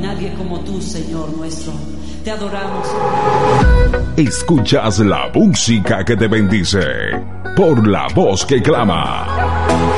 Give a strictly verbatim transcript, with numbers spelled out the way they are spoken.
nadie como tú, Señor nuestro. Te adoramos. Escuchas la música que te bendice por la voz que clama.